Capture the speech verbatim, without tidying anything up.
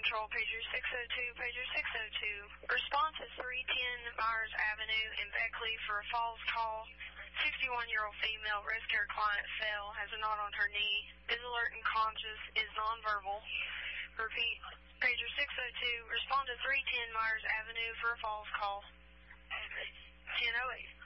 Patrol, pager six oh two, pager six oh two. Response is three ten Myers Avenue in Beckley for a falls call. sixty-one-year-old female, rest care client fell, has a knot on her knee, is alert and conscious, is nonverbal. Repeat, pager six oh two, respond to three ten Myers Avenue for a falls call. ten oh eight.